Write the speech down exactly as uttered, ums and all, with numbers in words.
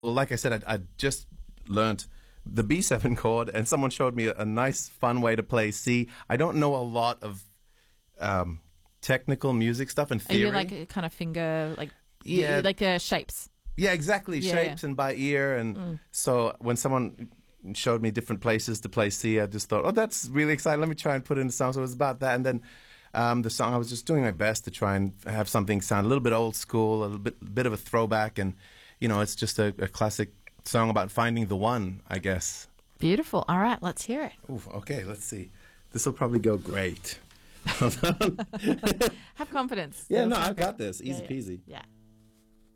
Well, like I said, I, I just learned the B seven chord, and someone showed me a, a nice, fun way to play C. I don't know a lot of um, technical music stuff and Are theory. you like a kind of finger, like Yeah. you- like the shapes? Yeah, exactly. Yeah, Shapes yeah. and by ear. And Mm. so when someone showed me different places to play C, I just thought, oh, that's really exciting. Let me try and put in a song. So it was about that. And then um, the song, I was just doing my best to try and have something sound a little bit old school, a little bit, bit of a throwback. And, you know, it's just a, a classic song about finding the one, I guess. Beautiful. All right, let's hear it. Ooh, okay, let's see. This will probably go great. Have confidence. Yeah, It'll no, sound I've got this. great. Easy Yeah, yeah. peasy. Yeah.